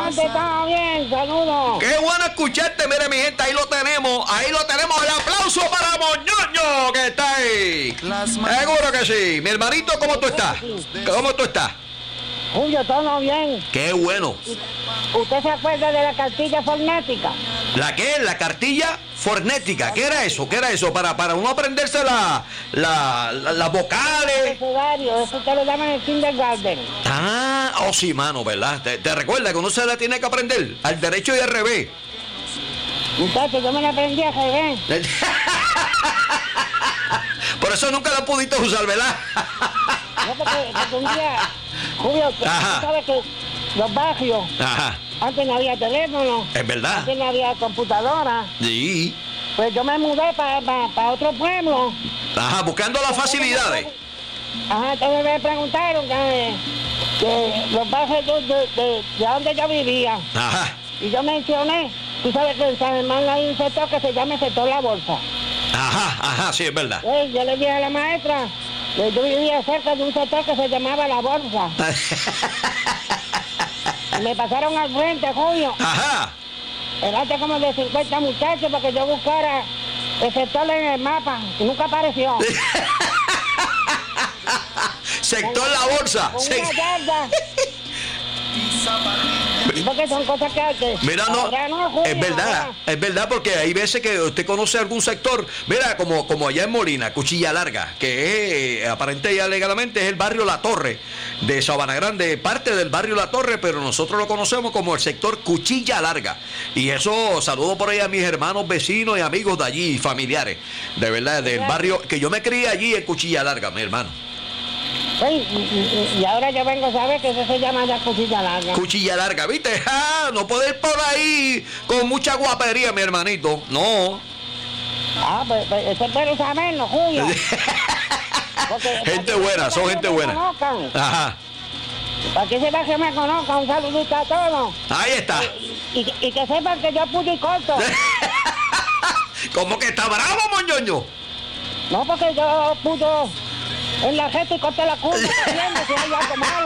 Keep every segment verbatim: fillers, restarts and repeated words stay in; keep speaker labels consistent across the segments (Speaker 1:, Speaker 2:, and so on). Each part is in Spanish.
Speaker 1: norte, estamos bien, saludos.
Speaker 2: Qué bueno escucharte, mire mi gente, ahí lo tenemos, ahí lo tenemos, el aplauso para Moñoño, que está ahí. Seguro que sí. Mi hermanito, ¿cómo tú estás? ¿Cómo tú estás?
Speaker 1: Julio, todo bien.
Speaker 2: Qué bueno.
Speaker 1: ¿Usted se acuerda de la cartilla fonética?
Speaker 2: ¿La qué? La cartilla fonética. ¿Qué era eso? ¿Qué era eso? Para, para uno aprenderse la, la, la- las vocales.
Speaker 1: Eso te lo llaman el kindergarten.
Speaker 2: Ah, oh sí, mano, ¿verdad? Te, te recuerda que uno se la tiene que aprender al derecho y al revés.
Speaker 1: Muchachos, yo me la aprendí a revés.
Speaker 2: Por eso nunca la pudiste usar, ¿verdad?
Speaker 1: No, porque, porque un día, Julio, tú
Speaker 2: Ajá.
Speaker 1: sabes que los barrios,
Speaker 2: Ajá,
Speaker 1: antes no había teléfono,
Speaker 2: es verdad.
Speaker 1: antes no había computadora.
Speaker 2: Sí.
Speaker 1: Pues yo me mudé para otro pueblo.
Speaker 2: Ajá, buscando las facilidades.
Speaker 1: Ajá, entonces me preguntaron que, que los barrios de, de, de, de donde yo vivía.
Speaker 2: Ajá,
Speaker 1: Y yo mencioné, tú sabes que en San Germán hay un sector que se llama el sector La Bolsa.
Speaker 2: ajá, ajá, sí, es verdad.
Speaker 1: Pues yo le dije a la maestra que yo vivía cerca de un sector que se llamaba La Bolsa. Y me pasaron al frente, Julio.
Speaker 2: Ajá.
Speaker 1: Delante como de cincuenta muchachos para que yo buscara el sector en el mapa. Y nunca apareció.
Speaker 2: Sector La Bolsa.
Speaker 1: Con
Speaker 2: Se-
Speaker 1: una yarda. Porque son cosas que hay que...
Speaker 2: Mira, no,
Speaker 1: ahora no, Julio,
Speaker 2: es verdad,
Speaker 1: ahora.
Speaker 2: es verdad, porque hay veces que usted conoce algún sector, mira, como, como allá en Molina, Cuchilla Larga, que es, aparente y alegadamente es el barrio La Torre de Sabana Grande, parte del barrio La Torre, pero nosotros lo conocemos como el sector Cuchilla Larga. Y eso, saludo por ahí a mis hermanos, vecinos y amigos de allí, familiares, de verdad, del barrio, que yo me crié allí en Cuchilla Larga, mi hermano.
Speaker 1: Sí, y, y- y ahora yo vengo a saber que eso se llama ya cuchilla larga.
Speaker 2: Cuchilla Larga, ¿viste? Ah, no puede ir por ahí con mucha guapería, mi hermanito, no.
Speaker 1: Ah, pues, pues eso espero saberlo, Julio. Porque-
Speaker 2: Gente
Speaker 1: para que
Speaker 2: buena,
Speaker 1: ese
Speaker 2: son
Speaker 1: barrio
Speaker 2: gente
Speaker 1: me
Speaker 2: buena.
Speaker 1: conozcan,
Speaker 2: Ajá,
Speaker 1: para que ese barrio me conozca, un saludito a todos.
Speaker 2: ahí está.
Speaker 1: Y, y- y que sepan que yo pude y corto.
Speaker 2: ¿Cómo que está bravo, Moñoño?
Speaker 1: No, porque yo pude en la gente y corté la curva, corriendo, si hay algo malo.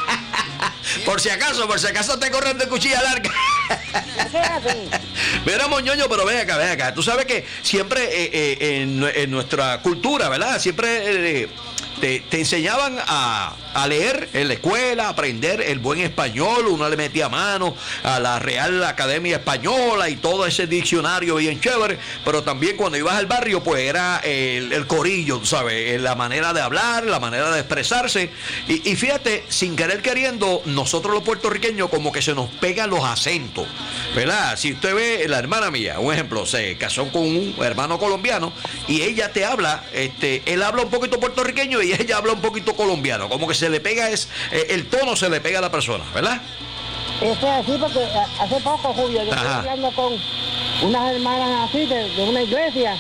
Speaker 2: Por si acaso, por si acaso te corren de cuchilla larga.
Speaker 1: Eso es así.
Speaker 2: Mira, Moñoño, pero ven acá, ven acá. Tú sabes que siempre eh, eh, en, en nuestra cultura, ¿verdad? Siempre eh, te, te enseñaban a, a leer en la escuela, a aprender el buen español. Uno le metía mano a la Real Academia Española y todo ese diccionario bien chévere. Pero también cuando ibas al barrio, pues era el, el corillo, tú sabes, la manera de hablar, la manera de expresarse. Y, y fíjate, sin querer queriendo, nosotros los puertorriqueños como que se nos pegan los acentos, ¿verdad? Si usted ve, la hermana mía, un ejemplo, se casó con un hermano colombiano y ella te habla, este, él habla un poquito puertorriqueño y ella habla un poquito colombiano, como que se le pega, es eh, el tono se le pega a la persona, ¿verdad?
Speaker 1: Eso es así porque a- hace poco, Julio, yo estoy
Speaker 2: Ajá.
Speaker 1: hablando con unas hermanas así de, de una iglesia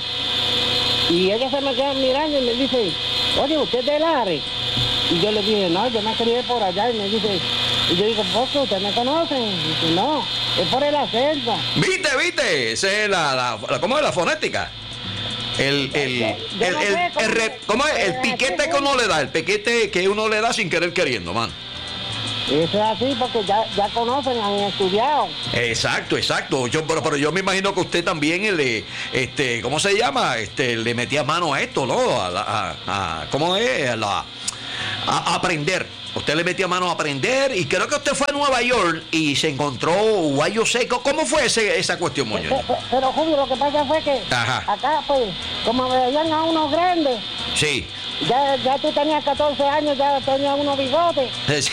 Speaker 1: y ellas se me quedan mirando y me dicen, oye, ¿usted es de Lares? Y yo le dije, no, yo me crié por allá. Y me dice, y yo digo, ¿por qué ustedes me conocen? Y dice, no, es por el acento.
Speaker 2: ¿Viste, viste? Esa es la, la, la- ¿cómo es la fonética? El, el, el, el, el, el re- ¿cómo es? El piquete que uno le da, el piquete que uno le da sin querer queriendo, man.
Speaker 1: Eso es así porque ya, ya conocen, han estudiado.
Speaker 2: Exacto, exacto. Yo, pero, pero yo me imagino que usted también le, este, ¿cómo se llama? Este, le metía mano a esto, ¿no? A, la- a, a- ¿cómo es? A, la, a, a aprender. Usted le metía mano a aprender y creo que usted fue a Nueva York y se encontró guayo seco. ¿Cómo fue ese, esa cuestión, Moño?
Speaker 1: Pero, pero, pero, Julio, lo que pasa fue que
Speaker 2: Ajá.
Speaker 1: acá, pues, como veían a unos grandes,
Speaker 2: Sí.
Speaker 1: ya, ya tú tenías catorce años, ya tenías unos bigotes.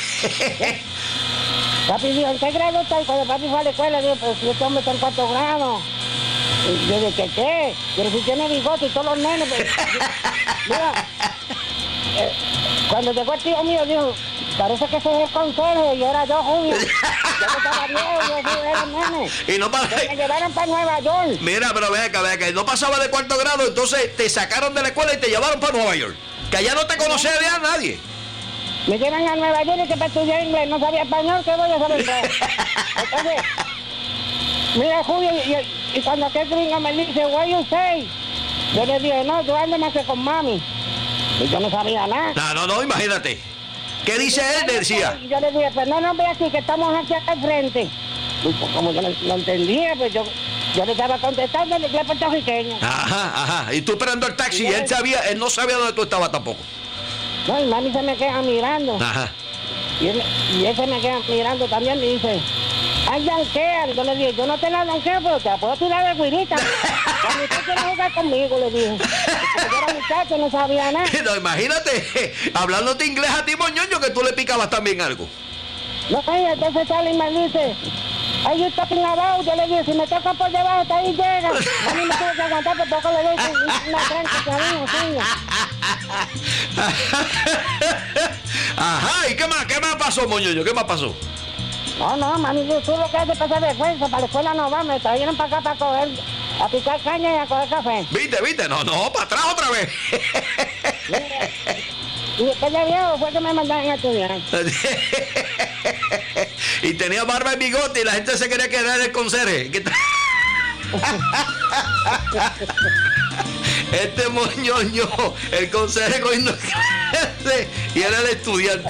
Speaker 1: Papi dijo, ¿en qué grado está? Y cuando papi fue a la escuela, dijo, pues si este hombre está en cuarto grado. Y yo dije, ¿qué qué? Pero si tiene bigote y todos los nenes, pues, mira, eh, cuando llegó el tío mío, dijo, parece que ese es el conserje y era yo, Julio. Yo que estaba viejo, yo sí, era el nene.
Speaker 2: Y no pasa.
Speaker 1: Me llevaron para Nueva York.
Speaker 2: Mira, pero ve acá, ve acá. No pasaba de cuarto grado, entonces te sacaron de la escuela y te llevaron para Nueva York. Que allá no te conocía ya nadie.
Speaker 1: Me llevan a Nueva York y que para estudiar inglés no sabía español, ¿qué voy a saber inglés? Entonces, mira, Julio, y, y, y cuando aquel gringo me dice, what you say? Yo le dije, no, yo ando más que con mami. Y yo no sabía nada.
Speaker 2: No, no, no, imagínate. ¿Qué dice él? Le decía.
Speaker 1: Y yo le dije, pues no, no, ve aquí, que estamos aquí al frente. como yo no, no entendía, pues yo, yo le estaba contestando en inglés puertorriqueño.
Speaker 2: Ajá, ajá. Y tú esperando el taxi y, y él sabía, él no sabía dónde tú estabas tampoco.
Speaker 1: No, y mami se me queda mirando.
Speaker 2: Ajá.
Speaker 1: Y él, y él se me queda mirando también y dice, ay, donquea. Yo le dije, yo no te la donqueo, pero te la puedo tirar de guirita. Cuando tú quieres jugar conmigo, le dije. Porque yo era muchacho, no sabía nada.
Speaker 2: No, imagínate, hablándote inglés a ti, moñoño, que tú le picabas también algo.
Speaker 1: No, y entonces sale y me dice, ay, you talking about. Yo le dije, si me toca por debajo, hasta ahí llega. A mí me tuvo que aguantar, pero poco le doy una tranca que a mí, así.
Speaker 2: Ajá, ¿y qué más? ¿Qué más pasó, moñoño? ¿Qué más pasó?
Speaker 1: No, no, mami, tú lo que haces es pasar vergüenza. Para la escuela no va, me trajeron para acá para coger, a picar caña y a coger café.
Speaker 2: ¿Viste, viste? No, no, para atrás otra vez.
Speaker 1: Y después de viejo fue que me mandaron a estudiar.
Speaker 2: Y tenía barba y bigote y la gente se quería quedar en el conserje. Este moñoño, el conserje cogiendo clase y era el estudiante.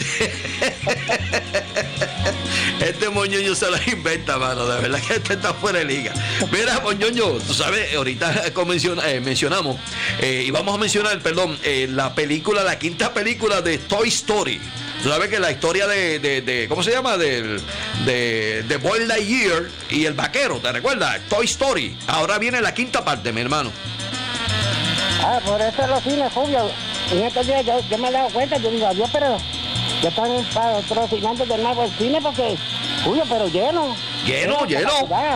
Speaker 2: Este moñoño se lo inventa, mano. De verdad que este está fuera de liga. Mira, moñoño, tú sabes, ahorita menciona, eh, mencionamos, eh, y vamos a mencionar, perdón, eh, la película, la quinta película de Toy Story. Tú sabes que la historia de, de, de ¿cómo se llama? De, de, de Buzz Lightyear y el vaquero, ¿te recuerdas? Toy Story. Ahora viene la quinta parte, mi hermano.
Speaker 1: Ah, por eso los cines, Julio. En estos días yo, yo me he dado cuenta, yo digo, adiós, pero yo están patrocinando de nuevo el cine porque, Julio, pero lleno.
Speaker 2: Lleno, lleno.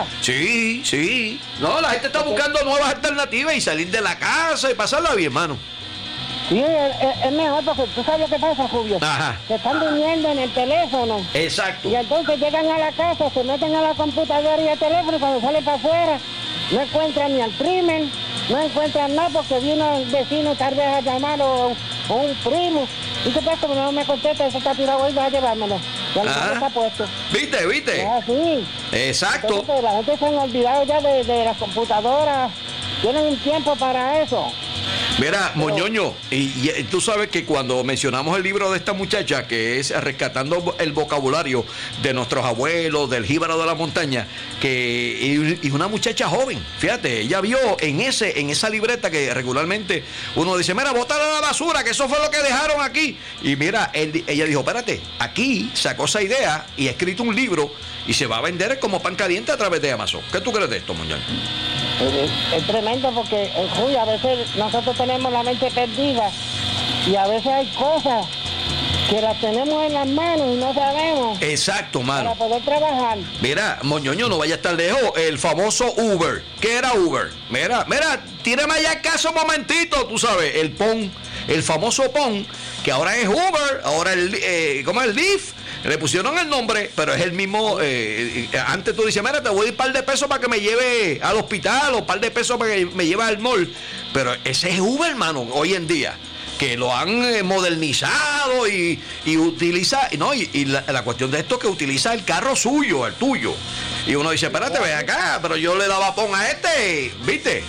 Speaker 2: Sí, sí. No, la gente está buscando nuevas alternativas y salir de la casa y pasarla bien, hermano.
Speaker 1: Sí, es, es mejor porque tú sabes lo que pasa, Julio.
Speaker 2: Ajá.
Speaker 1: Se están durmiendo en el teléfono.
Speaker 2: Exacto.
Speaker 1: Y entonces llegan a la casa, se meten a la computadora y al teléfono y cuando salen para afuera no encuentran ni al crimen, no encuentran nada porque vino el vecino tal vez a llamar o, o un primo. Y qué pasa, como no me contesta, eso está tirado ahí, va a llevármelo. Ya no está puesto.
Speaker 2: ¿Viste, viste?
Speaker 1: Ah, sí.
Speaker 2: Exacto.
Speaker 1: Entonces, pues, la gente se han olvidado ya de, de las computadoras. Tienen un tiempo para eso.
Speaker 2: Mira, Moñoño, y, y tú sabes que cuando mencionamos el libro de esta muchacha, que es Rescatando el Vocabulario de nuestros abuelos, del jíbaro de la montaña, que y, y una muchacha joven, fíjate, ella vio en ese en esa libreta que regularmente uno dice, mira, bótala a la basura, que eso fue lo que dejaron aquí. Y mira, él, ella dijo, espérate, aquí sacó esa idea y ha escrito un libro y se va a vender como pan caliente a través de Amazon. ¿Qué tú crees de esto, Moñoño?
Speaker 1: Es, es tremendo porque, Julio, a veces nosotros tenemos la mente perdida y a veces hay cosas que las tenemos en las manos y no sabemos.
Speaker 2: Exacto, mano.
Speaker 1: Para poder trabajar.
Speaker 2: Mira, Moñoño, no vaya a estar lejos. El famoso Uber. ¿Qué era Uber? Mira, mira, tírame allá el caso un momentito, tú sabes, el PON, el famoso PON, que ahora es Uber, ahora el, eh, ¿cómo es el Lyft? Le pusieron el nombre, pero es el mismo. Eh, antes tú dices, mira, te voy a ir un par de pesos para que me lleve al hospital o un par de pesos para que me lleve al mall. Pero ese es Uber, hermano, hoy en día. Que lo han eh, modernizado y, y utiliza. No, y, y la, la cuestión de esto es que utiliza el carro suyo, el tuyo. Y uno dice, espérate, ve acá, pero yo le daba pon a este, ¿viste?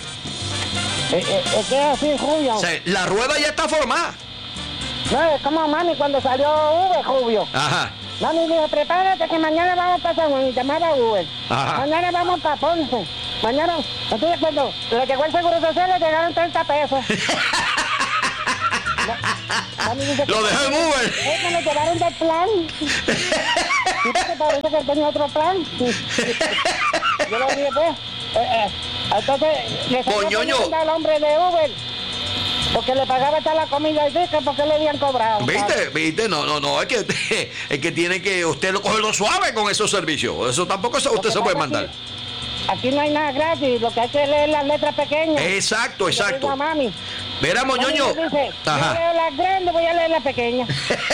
Speaker 1: Es, es, es que es así, Julio.
Speaker 2: O sea, la rueda ya está formada.
Speaker 1: No, es como mami cuando salió Uber, Julio.
Speaker 2: Ajá.
Speaker 1: Mami dijo, prepárate que mañana vamos para San Juan y llamaba Uber.
Speaker 2: Ajá.
Speaker 1: Mañana vamos para Ponce. Mañana, entonces cuando le llegó el seguro social le llegaron treinta pesos. Mami dice,
Speaker 2: Lo dejó en Uber.
Speaker 1: Es que me llevaron del plan. Y porque parece que tenía otro plan. Yo le dije, pues, eh, eh, entonces le salió al hombre de Uber. Porque le pagaba hasta la comida y dice porque le habían cobrado.
Speaker 2: ¿Viste?
Speaker 1: ¿Sabes?
Speaker 2: ¿Viste? No, no, no, es que, es que tiene que usted lo cogerlo suave con esos servicios. Eso tampoco se, usted se puede mandar.
Speaker 1: Aquí, aquí no hay nada gratis, lo que hay que leer las letras pequeñas.
Speaker 2: Exacto, exacto.
Speaker 1: A mami.
Speaker 2: Mira, Moñoño.
Speaker 1: Mami dice,
Speaker 2: Ajá.
Speaker 1: yo leo las grandes, voy a leer las pequeñas.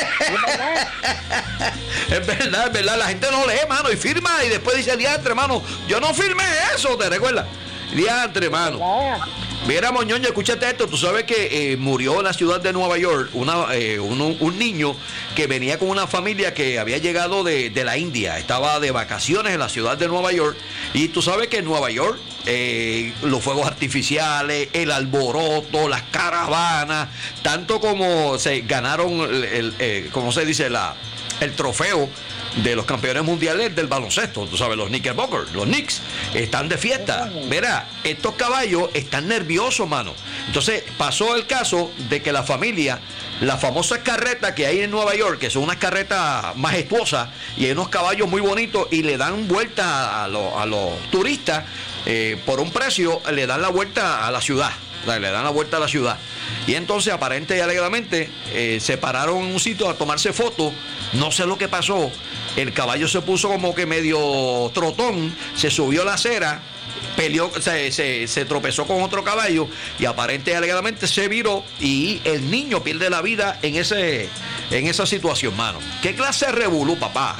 Speaker 2: Es verdad, es verdad. La gente no lee, mano, y firma y después dice, diantre, hermano, yo no firmé eso, ¿te recuerdas? Diantre, hermano. Mira, Moñoño, escúchate esto. Tú sabes que eh, murió en la ciudad de Nueva York una, eh, un, un niño que venía con una familia que había llegado de, de la India. Estaba de vacaciones en la ciudad de Nueva York. Y tú sabes que en Nueva York eh, los fuegos artificiales, el alboroto, las caravanas, tanto como se ganaron, el, el, eh, ¿cómo se dice? La, el trofeo de los campeones mundiales del baloncesto, tú sabes, los Knickerbockers, los Knicks, están de fiesta. Mira, estos caballos están nerviosos, mano. Entonces pasó el caso de que la familia, las famosas carretas que hay en Nueva York, que son unas carretas majestuosas y hay unos caballos muy bonitos y le dan vuelta a, lo, a los turistas, eh, por un precio, le dan la vuelta a la ciudad. Le dan la vuelta a la ciudad. Y entonces, aparente y alegadamente, eh, se pararon en un sitio a tomarse fotos. No sé lo que pasó. El caballo se puso como que medio trotón, se subió la acera, peleó, se, se, se tropezó con otro caballo y aparente y alegadamente se viró y el niño pierde la vida en ese en esa situación, mano. ¿Qué clase de revolú, papá?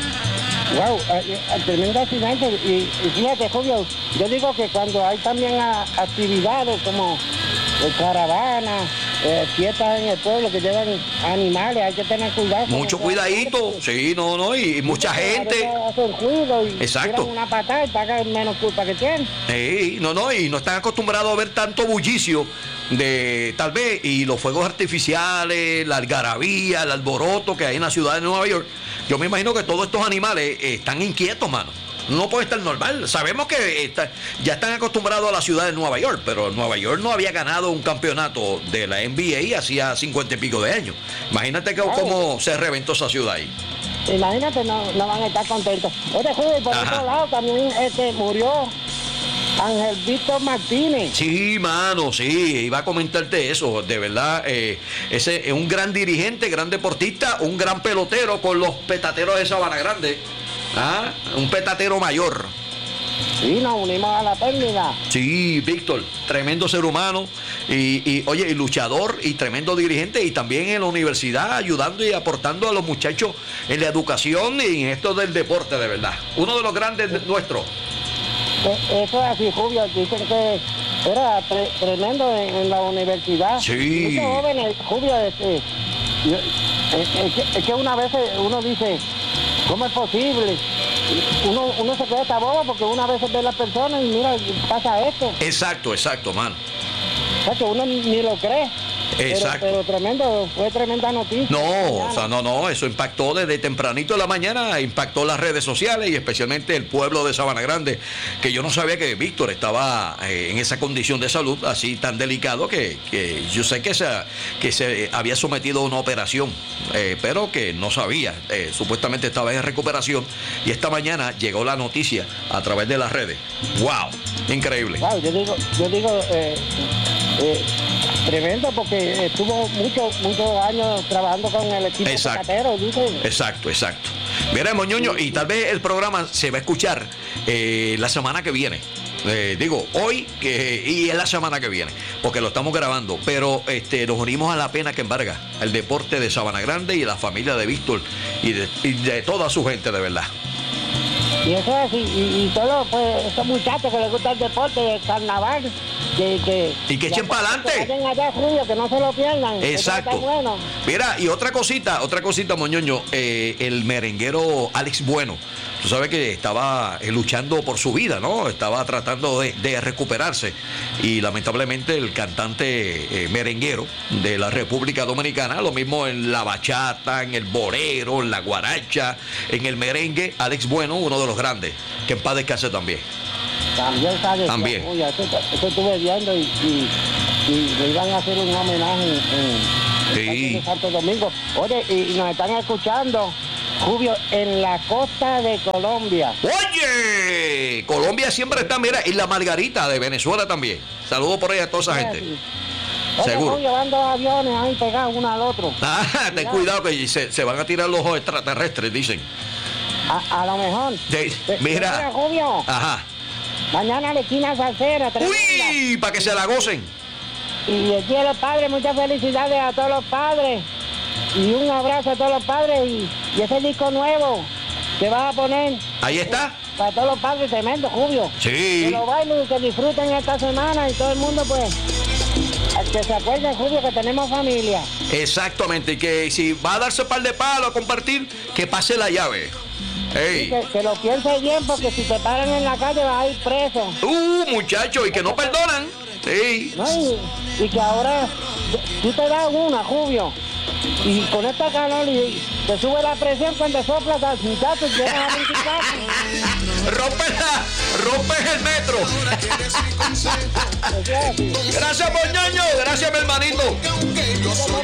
Speaker 1: Wow, eh, eh, tremendo accidente. Y, y fíjate, Julio, yo digo que cuando hay también a, actividades como eh, caravanas, eh, fiestas en el pueblo que llevan animales, hay que tener cuidado.
Speaker 2: Mucho cuidadito, sí, no, no, y, y mucha gente.
Speaker 1: Hacen ruido y
Speaker 2: exacto.
Speaker 1: Una patada y pagan menos culpa que tienen.
Speaker 2: Sí, no, no, y no están acostumbrados a ver tanto bullicio de tal vez, y los fuegos artificiales, la algarabía, el alboroto que hay en la ciudad de Nueva York. Yo me imagino que todos estos animales eh, están inquietos, mano. No puede estar normal. Sabemos que está, ya están acostumbrados a la ciudad de Nueva York, pero Nueva York no había ganado un campeonato de la N B A hacía cincuenta y pico de años. Imagínate que, oh. cómo se reventó esa ciudad ahí.
Speaker 1: Imagínate, no, no van a estar contentos. Oye, Julio, por Ajá. otro lado también este, murió Ángel Víctor Martínez.
Speaker 2: Sí, mano, sí, iba a comentarte eso, de verdad, eh, ese es un gran dirigente, gran deportista, un gran pelotero con los petateros de Sabana Grande, ¿ah? Un petatero mayor.
Speaker 1: Sí, nos unimos a la pérdida.
Speaker 2: Sí, Víctor, tremendo ser humano y, y, oye, y luchador y tremendo dirigente, y también en la universidad ayudando y aportando a los muchachos en la educación y en esto del deporte, de verdad. Uno de los grandes de nuestros.
Speaker 1: Eso es así, Julio. Dicen que era tre tremendo en, en la universidad.
Speaker 2: Sí.
Speaker 1: Muchos jóvenes, Julio, este, es, es, que, es que una vez uno dice, ¿cómo es posible? Uno, uno se queda hasta bobo porque una vez ve a las personas y mira, pasa esto.
Speaker 2: Exacto, exacto, mano.
Speaker 1: O sea, que uno ni, ni lo cree.
Speaker 2: Exacto.
Speaker 1: Pero, pero tremendo, fue tremenda noticia.
Speaker 2: No, o sea, no, no, eso impactó desde tempranito de la mañana, impactó las redes sociales y especialmente el pueblo de Sabana Grande, que yo no sabía que Víctor estaba eh, en esa condición de salud así tan delicado que, que yo sé que se, que se había sometido a una operación, eh, pero que no sabía, eh, supuestamente estaba en recuperación y esta mañana llegó la noticia a través de las redes. ¡Wow! Increíble.
Speaker 1: Wow, yo digo, yo digo, eh, eh, tremendo porque estuvo muchos muchos años trabajando con el equipo pecatero, dicen.
Speaker 2: Exacto, exacto. Mira, Moñoño, y tal vez el programa se va a escuchar eh, la semana que viene. Eh, digo, hoy que, y es la semana que viene, porque lo estamos grabando, pero este, nos unimos a la pena que embarga el deporte de Sabana Grande y la familia de Víctor y de, y de toda su gente, de verdad.
Speaker 1: Y eso es así, y, y todos pues, esos muchachos que les gusta el deporte, el carnaval, que, que,
Speaker 2: y que echen para adelante.
Speaker 1: Que allá frío, que no se lo pierdan.
Speaker 2: Exacto. Bueno. Mira, y otra cosita, otra cosita, Moñoño, eh, el merenguero Alex Bueno. Tú sabes que estaba eh, luchando por su vida, ¿no? Estaba tratando de, de recuperarse. Y lamentablemente el cantante eh, merenguero de la República Dominicana, lo mismo en la bachata, en el bolero, en la guaracha, en el merengue, Alex Bueno, uno de los grandes, que en paz descanse también.
Speaker 1: También, ¿sabes?
Speaker 2: También.
Speaker 1: Oye, eso, eso estuve viendo y, y, y le iban a hacer un homenaje en, en,
Speaker 2: sí.
Speaker 1: en Santo Domingo. Oye, y, y nos están escuchando, Julio, en la costa de Colombia.
Speaker 2: Oye, Colombia siempre está, mira, y la Margarita de Venezuela también. Saludos por ahí a toda esa gente.
Speaker 1: Sí. Oye, seguro. Julio, van dos aviones ahí pegados uno al otro.
Speaker 2: Ah, ten Mira. cuidado que se, se van a tirar los ojos extraterrestres, dicen.
Speaker 1: A, a lo mejor.
Speaker 2: De, mira.
Speaker 1: Mira, Julio.
Speaker 2: Ajá.
Speaker 1: Mañana la esquina salsera.
Speaker 2: Uy, para que se la gocen.
Speaker 1: Y el Día de los Padres, muchas felicidades a todos los padres. Y un abrazo a todos los padres. Y, y ese disco nuevo que vas a poner.
Speaker 2: Ahí está.
Speaker 1: Para todos los padres, tremendo, Julio.
Speaker 2: Sí.
Speaker 1: Que lo bailen y que disfruten esta semana y todo el mundo, pues. Que se acuerden, Julio, que tenemos familia.
Speaker 2: Exactamente. Y que si va a darse un par de palos a compartir, que pase la llave. Hey.
Speaker 1: Que, que lo piense bien, porque si te paran en la calle vas a ir preso.
Speaker 2: Uh, muchachos, y que no perdonan. Sí.
Speaker 1: No, y, y que ahora tú te das una, Julio. Y con esta calor y te sube la presión cuando soplas, muchachos, llegas a veinticuatro.
Speaker 2: Rompes la, rompes el metro. Gracias, Moñoño. Gracias, mi hermanito.